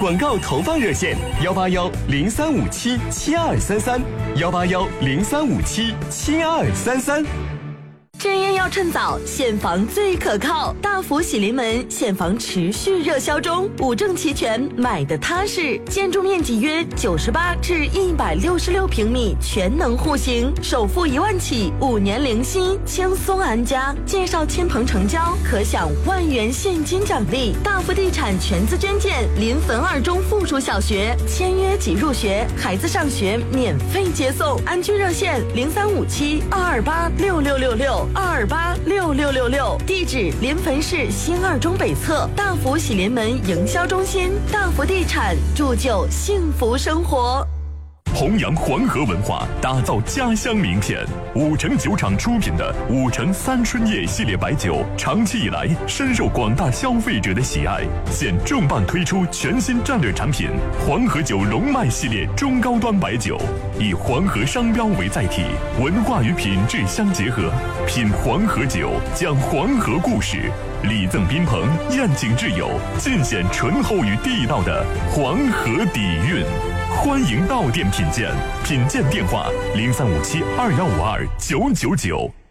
广告投放热线：181-0357-7233，181-0357-7233。 真烟要趁早，现房最可靠。大福喜临门现房持续热销中，5证齐全，买的踏实。建筑面积约98至166平米，全能户型，首付1万起，5年零息，轻松安家。介绍亲朋成交，可享1万元现金奖励。大福地产全资捐建，临汾2中附属小学，签约即入学，孩子上学免费接送。安居热线0357-228-6666。228-6666，地址临汾市新2中北侧，大福喜临门营销中心，大福地产铸就幸福生活。 弘扬黄河文化，打造家乡名片。5城酒厂出品的5城3春夜系列白酒，长期以来深受广大消费者的喜爱。现重磅推出全新战略产品黄河酒龙脉系列中高端白酒，以黄河商标为载体，文化与品质相结合，品黄河酒，讲黄河故事，礼赠宾朋，宴请挚友，尽显醇厚与地道的黄河底蕴。欢迎到店品鉴，品鉴电话：035721529999。